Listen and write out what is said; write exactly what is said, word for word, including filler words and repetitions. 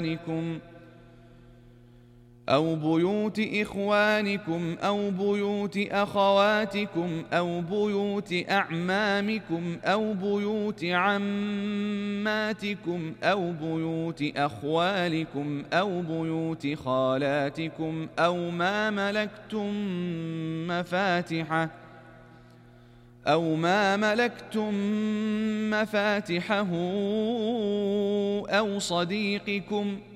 أو بيوت إخوانكم أو بيوت أخواتكم أو بيوت أعمامكم أو بيوت عماتكم أو بيوت أخوالكم أو بيوت خالاتكم أو ما ملكتم مفاتحه أو ما ملكتم مفاتحه أو صديقكم